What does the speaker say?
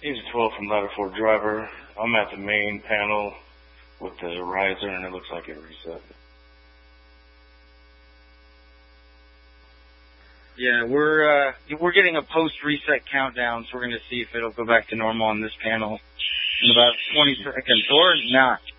He's a 12 from ladder 4 driver. I'm at the main panel with the riser, and it looks like it reset. Yeah, we're getting a post-reset countdown, so we're going to see if it'll go back to normal on this panel in about 20 seconds, or not.